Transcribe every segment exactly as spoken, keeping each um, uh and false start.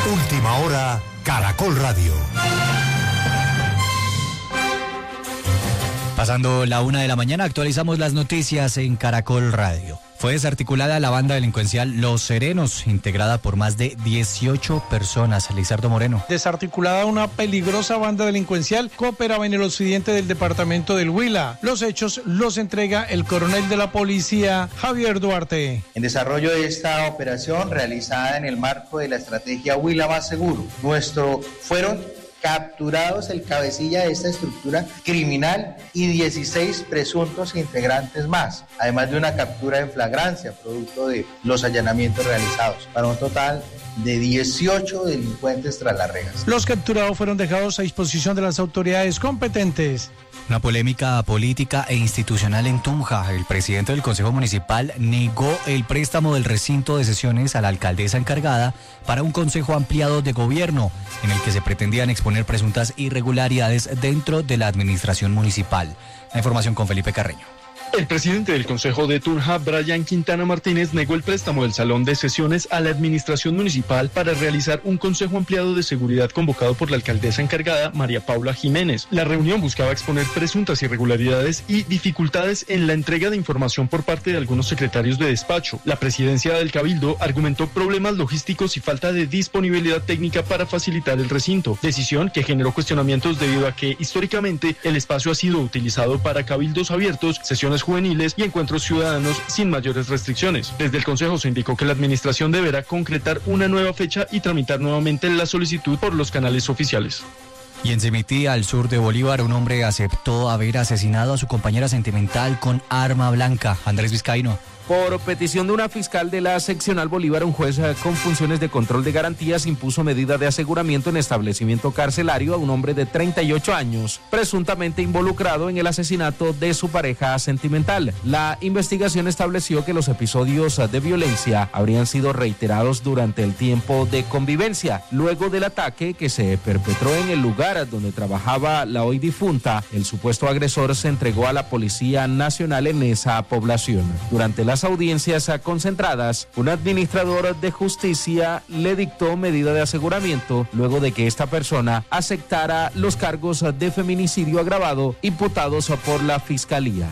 Última hora, Caracol Radio. Pasando la una de la mañana, actualizamos las noticias en Caracol Radio. Fue desarticulada la banda delincuencial Los Serenos, integrada por más de dieciocho personas. Lizardo Moreno. Desarticulada una peligrosa banda delincuencial que operaba en el occidente del departamento del Huila. Los hechos los entrega el coronel de la policía, Javier Duarte. En desarrollo de esta operación realizada en el marco de la estrategia Huila Más Seguro, nuestro fueron capturados el cabecilla de esta estructura criminal y dieciséis presuntos integrantes más, además de una captura en flagrancia producto de los allanamientos realizados, para un total de dieciocho delincuentes tras las rejas. Los capturados fueron dejados a disposición de las autoridades competentes. Una polémica política e institucional en Tunja. El presidente del Consejo Municipal negó el préstamo del recinto de sesiones a la alcaldesa encargada para un consejo ampliado de gobierno, en el que se pretendían exponer presuntas irregularidades dentro de la administración municipal. La información con Felipe Carreño. El presidente del Consejo de Tunja, Brian Quintana Martínez, negó el préstamo del salón de sesiones a la administración municipal para realizar un consejo ampliado de seguridad convocado por la alcaldesa encargada, María Paula Jiménez. La reunión buscaba exponer presuntas irregularidades y dificultades en la entrega de información por parte de algunos secretarios de despacho. La presidencia del Cabildo argumentó problemas logísticos y falta de disponibilidad técnica para facilitar el recinto, decisión que generó cuestionamientos debido a que históricamente el espacio ha sido utilizado para cabildos abiertos, sesiones juveniles y encuentros ciudadanos sin mayores restricciones. Desde el Consejo se indicó que la administración deberá concretar una nueva fecha y tramitar nuevamente la solicitud por los canales oficiales. Y en Cemití, al sur de Bolívar, un hombre aceptó haber asesinado a su compañera sentimental con arma blanca. Andrés Vizcaíno. Por petición de una fiscal de la seccional Bolívar, un juez con funciones de control de garantías impuso medida de aseguramiento en establecimiento carcelario a un hombre de treinta y ocho años, presuntamente involucrado en el asesinato de su pareja sentimental. La investigación estableció que los episodios de violencia habrían sido reiterados durante el tiempo de convivencia. Luego del ataque que se perpetró en el lugar donde trabajaba la hoy difunta, el supuesto agresor se entregó a la Policía Nacional en esa población. Durante las audiencias concentradas, un administrador de justicia le dictó medida de aseguramiento luego de que esta persona aceptara los cargos de feminicidio agravado imputados por la fiscalía.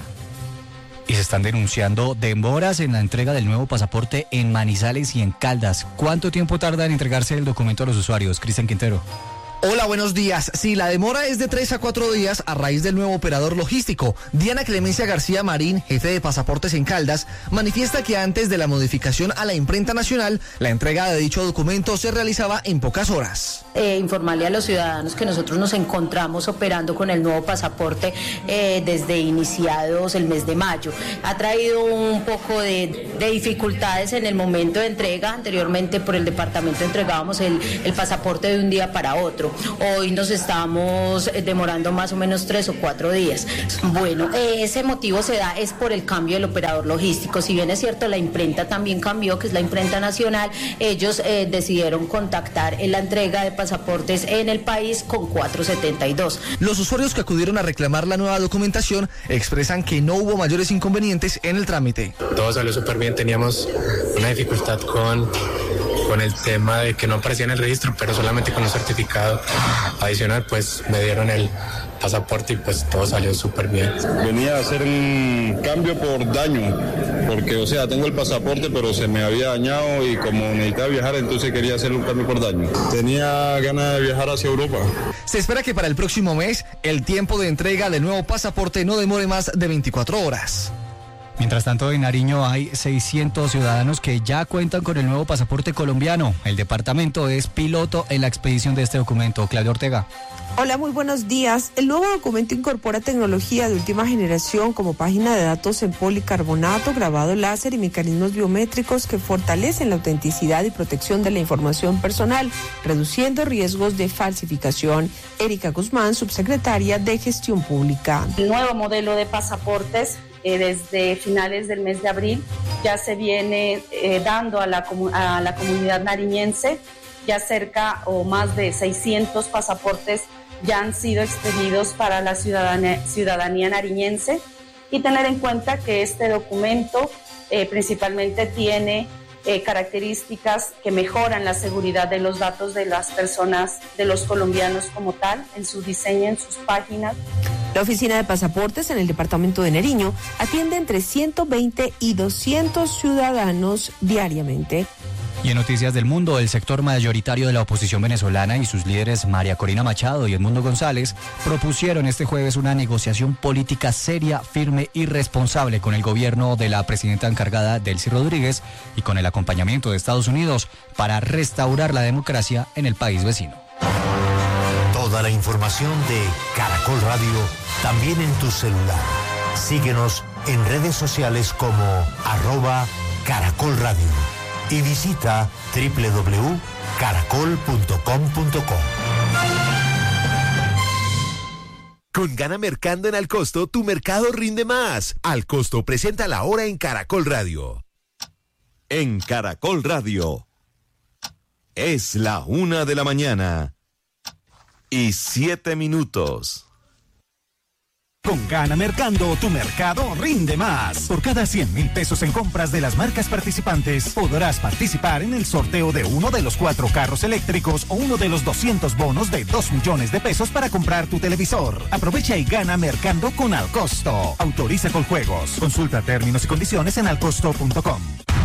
Y se están denunciando demoras en la entrega del nuevo pasaporte en Manizales y en Caldas. ¿Cuánto tiempo tarda en entregarse el documento a los usuarios? Cristian Quintero. Hola, buenos días. Sí, la demora es de tres a cuatro días a raíz del nuevo operador logístico. Diana Clemencia García Marín, jefe de pasaportes en Caldas, manifiesta que antes de la modificación a la imprenta nacional, la entrega de dicho documento se realizaba en pocas horas. Eh, informarle a los ciudadanos que nosotros nos encontramos operando con el nuevo pasaporte eh, desde iniciados el mes de mayo. Ha traído un poco de, de dificultades en el momento de entrega. Anteriormente por el departamento entregábamos el, el pasaporte de un día para otro. Hoy nos estamos demorando más o menos tres o cuatro días. Bueno, ese motivo se da es por el cambio del operador logístico. Si bien es cierto, la imprenta también cambió, que es la imprenta nacional. Ellos eh, decidieron contactar en la entrega de pasaportes en el país con cuatrocientos setenta y dos. Los usuarios que acudieron a reclamar la nueva documentación expresan que no hubo mayores inconvenientes en el trámite. Todo salió súper bien, teníamos una dificultad con... con el tema de que no aparecía en el registro, pero solamente con un certificado adicional, pues me dieron el pasaporte y pues todo salió súper bien. Venía a hacer un cambio por daño, porque o sea, tengo el pasaporte, pero se me había dañado y como necesitaba viajar, entonces quería hacer un cambio por daño. Tenía ganas de viajar hacia Europa. Se espera que para el próximo mes, el tiempo de entrega del nuevo pasaporte no demore más de veinticuatro horas. Mientras tanto, en Nariño hay seiscientos ciudadanos que ya cuentan con el nuevo pasaporte colombiano. El departamento es piloto en la expedición de este documento. Claudia Ortega. Hola, muy buenos días. El nuevo documento incorpora tecnología de última generación como página de datos en policarbonato, grabado láser y mecanismos biométricos que fortalecen la autenticidad y protección de la información personal, reduciendo riesgos de falsificación. Erika Guzmán, subsecretaria de Gestión Pública. El nuevo modelo de pasaportes Eh, desde finales del mes de abril ya se viene eh, dando a la, a la comunidad nariñense. Ya cerca o más de seiscientos pasaportes ya han sido expedidos para la ciudadanía, ciudadanía nariñense, y tener en cuenta que este documento eh, principalmente tiene eh, características que mejoran la seguridad de los datos de las personas, de los colombianos como tal, en su diseño, en sus páginas. La oficina de pasaportes en el departamento de Nariño atiende entre ciento veinte y doscientos ciudadanos diariamente. Y en Noticias del Mundo, el sector mayoritario de la oposición venezolana y sus líderes María Corina Machado y Edmundo González propusieron este jueves una negociación política seria, firme y responsable con el gobierno de la presidenta encargada Delcy Rodríguez y con el acompañamiento de Estados Unidos para restaurar la democracia en el país vecino. Toda la información de Caracol Radio también en tu celular. Síguenos en redes sociales como arroba Caracol Radio. Y visita doble u doble u doble u punto caracol punto com punto co. Con Gana Mercando en Alcosto, tu mercado rinde más. Alcosto presenta la hora en Caracol Radio. En Caracol Radio. Es la una de la mañana. Y siete minutos. Con Gana Mercando, tu mercado rinde más. Por cada cien mil pesos en compras de las marcas participantes, podrás participar en el sorteo de uno de los cuatro carros eléctricos o uno de los doscientos bonos de dos millones de pesos para comprar tu televisor. Aprovecha y gana Mercando con Alcosto. Autoriza con juegos. Consulta términos y condiciones en alcosto punto com.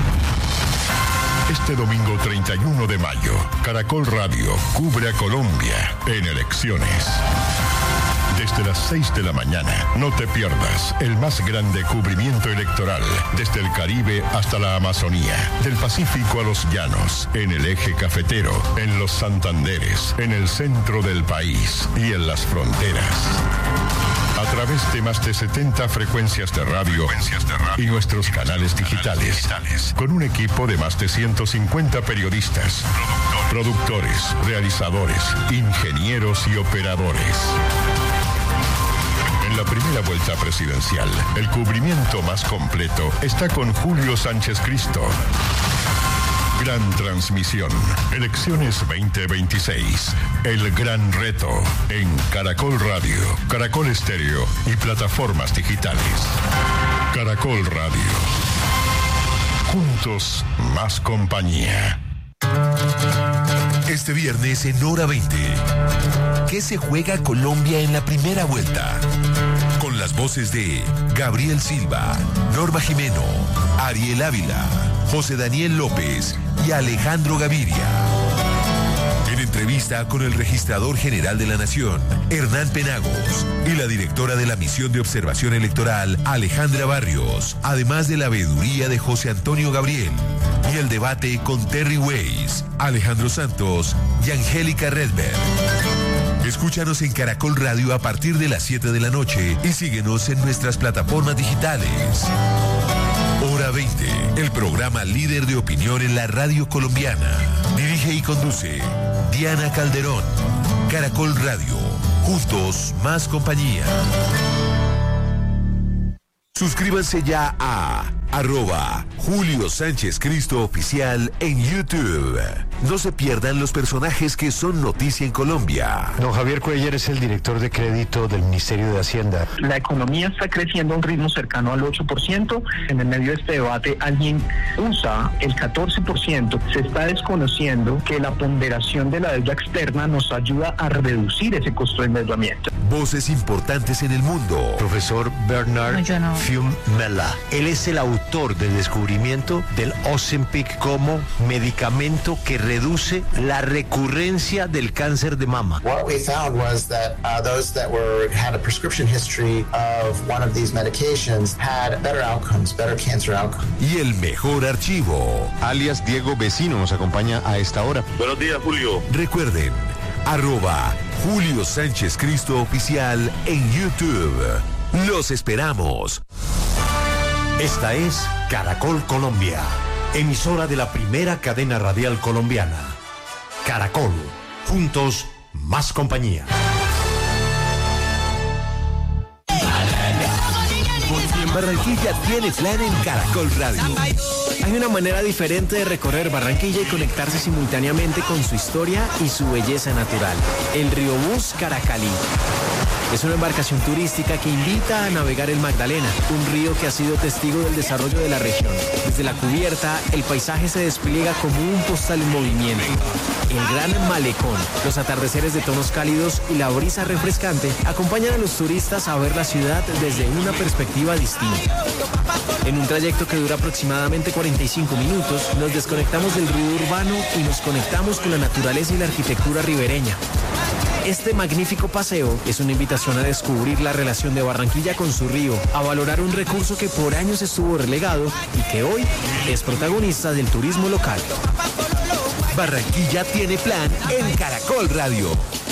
Este domingo treinta y uno de mayo, Caracol Radio cubre a Colombia en elecciones. Desde las seis de la mañana, no te pierdas el más grande cubrimiento electoral desde el Caribe hasta la Amazonía, del Pacífico a los llanos, en el eje cafetero, en los Santanderes, en el centro del país y en las fronteras. A través de más de setenta frecuencias de radio, frecuencias de radio y nuestros canales digitales, digitales, con un equipo de más de ciento cincuenta periodistas, productores, productores realizadores, ingenieros y operadores. En la primera vuelta presidencial, el cubrimiento más completo está con Julio Sánchez Cristo. Gran transmisión. Elecciones veinte veintiséis. El gran reto. En Caracol Radio, Caracol Estéreo y plataformas digitales. Caracol Radio. Juntos, más compañía. Este viernes en Hora veinte. ¿Qué se juega Colombia en la primera vuelta? Con las voces de Gabriel Silva, Norma Jimeno, Ariel Ávila, José Daniel López y Alejandro Gaviria. En entrevista con el registrador general de la Nación, Hernán Penagos, y la directora de la Misión de Observación Electoral, Alejandra Barrios, además de la veeduría de José Antonio Gabriel. Y el debate con Terry Weiss, Alejandro Santos y Angélica Redberg. Escúchanos en Caracol Radio a partir de las siete de la noche y síguenos en nuestras plataformas digitales. Hora veinte, el programa líder de opinión en la radio colombiana. Dirige y conduce Diana Calderón. Caracol Radio. Juntos, más compañía. Suscríbanse ya a arroba Julio Sánchez Cristo Oficial en YouTube. No se pierdan los personajes que son noticia en Colombia. Don Javier Cuellar es el director de crédito del Ministerio de Hacienda. La economía está creciendo a un ritmo cercano al ocho por ciento. En el medio de este debate alguien usa el catorce por ciento. Se está desconociendo que la ponderación de la deuda externa nos ayuda a reducir ese costo de endeudamiento. Voces importantes en el mundo. Profesor Bernard no, no. Fiumella. Él es el autor del descubrimiento del Ozempic como medicamento que reduce la recurrencia del cáncer de mama. What we found was that uh, those that were had a prescription history of one of these medications had better outcomes, better cancer outcomes. Y el mejor archivo. Alias Diego Vecino nos acompaña a esta hora. Buenos días, Julio. Recuerden, arroba Julio Sánchez Cristo Oficial en YouTube. Los esperamos. Esta es Caracol Colombia, emisora de la primera cadena radial colombiana. Caracol, juntos, más compañía. Barranquilla tiene plan en Caracol Radio. Hay una manera diferente de recorrer Barranquilla y conectarse simultáneamente con su historia y su belleza natural. El Riobús Caracalí. es una embarcación turística que invita a navegar el Magdalena, un río que ha sido testigo del desarrollo de la región. Desde la cubierta, el paisaje se despliega como un postal en movimiento. El gran malecón, los atardeceres de tonos cálidos y la brisa refrescante acompañan a los turistas a ver la ciudad desde una perspectiva distinta. En un trayecto que dura aproximadamente cuarenta y cinco minutos, nos desconectamos del ruido urbano y nos conectamos con la naturaleza y la arquitectura ribereña. Este magnífico paseo es una invitación a descubrir la relación de Barranquilla con su río, a valorar un recurso que por años estuvo relegado y que hoy es protagonista del turismo local. Barranquilla tiene plan en Caracol Radio.